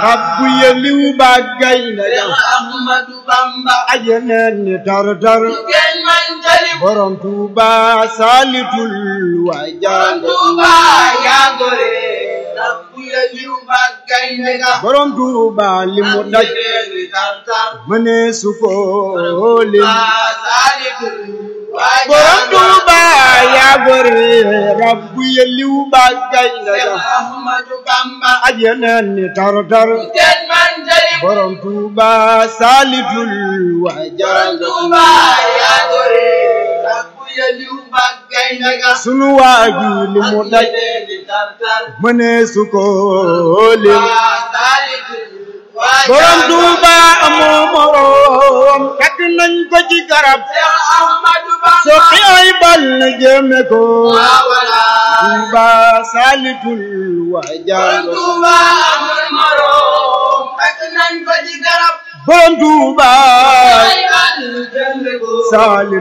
rabbu yeliw ba gaynde ga Ahmadu Bamba ajeneen ni tar-tar jigéen man jali borom Tuuba saalitul waajal Tuuba yaa gore rabbu yeliw ba gaynde ga borom Tuuba li mu daj mënee su ko lim borom Tuuba yaa gore rabbu yeliw ba gaynde ga Ahmadu Bamba ajeneen ni tar-tar jigéen man jali borom Tuuba saalitul waajal Tuuba yaa gore rabbu yeliw ba gaynde ga sunu waaji li mu daj mënee su ko lim borom Tuuba amoo moroom fekk nañ ko ci garab soqi ay bal na jëme ko Tuuba saalitul waajal Tuuba amul moroom fekk nañ ko ci garab borom Tuuba saalitul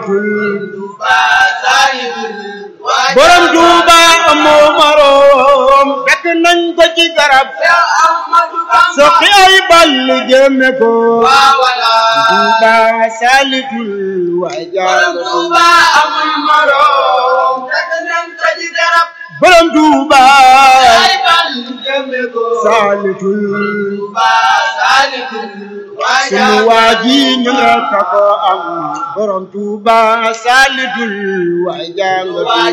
borom Tuuba amoo moroom fekk nañ ko ci garab soqi ay bal na jëme ko Tuuba saalitul waajal Tuuba amul moroom fekk nañ ko ci garab borom Tuuba saalitul sunu waaji ñu rekk ko am borom Tuuba saalitul waajal